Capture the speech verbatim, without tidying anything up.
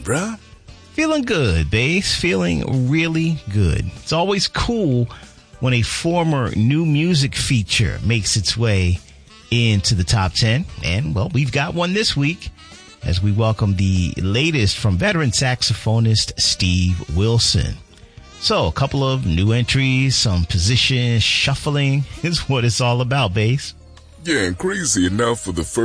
bruh? Feeling good, bass. Feeling really good. It's always cool when a former new music feature makes its way into the top ten. And, well, we've got one this week as we welcome the latest from veteran saxophonist Steve Wilson. So, a couple of new entries, some position shuffling is what it's all about, bass. Yeah, and crazy enough, for the first